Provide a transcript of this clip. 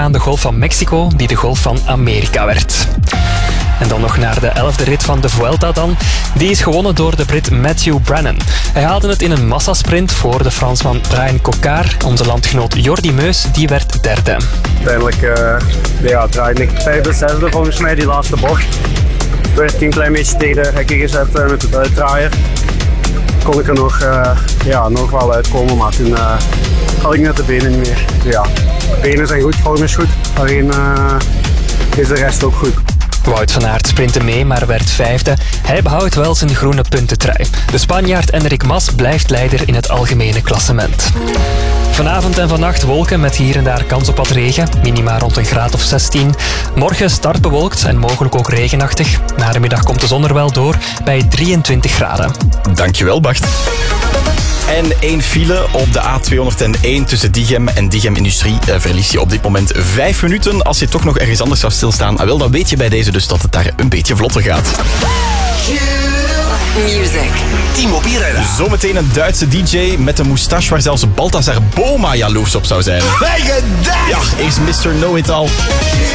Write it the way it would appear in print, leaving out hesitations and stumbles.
aan de Golf van Mexico, die de Golf van Amerika werd. En dan nog naar de 11e rit van de Vuelta dan. Die is gewonnen door de Brit Matthew Brennan. Hij haalde het in een massasprint voor de Fransman Brian Cocard. Onze landgenoot Jordi Meus, die werd derde. Uiteindelijk draaide ik 5e, 6e volgens mij, die laatste bocht. Werd ik een klein beetje tegen de hekken gezet met de uitdraaier. Kon ik er nog wel uitkomen, maar toen had ik net de benen niet meer. Ja, de benen zijn goed, vorm is goed, alleen is de rest ook goed. Wout van Aert sprintte mee, maar werd vijfde. Hij behoudt wel zijn groene puntentrui. De Spanjaard Enric Mas blijft leider in het algemene klassement. Vanavond en vannacht wolken met hier en daar kans op wat regen. Minima rond een graad of 16. Morgen start bewolkt en mogelijk ook regenachtig. Na de middag komt de zon er wel door bij 23 graden. Dankjewel, Bart. En 1 file op de A201 tussen Diegem en Diegem Industrie verlies je op dit moment 5 minuten. Als je toch nog ergens anders zou stilstaan, dan weet je bij deze dus dat het daar een beetje vlotter gaat. Music. Timo Birella. Zometeen een Duitse DJ met een moustache waar zelfs Balthazar Boma jaloers op zou zijn. Bij gedaan! Ja, eerst Mr. Know It All.